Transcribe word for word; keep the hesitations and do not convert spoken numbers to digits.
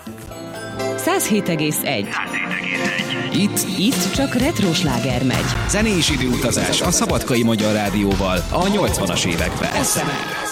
száz hét egész egy. Itt, Itt csak retro sláger megy. zenés időutazás a Szabadkai Magyar Rádióval a nyolcvanas években. Eszenek!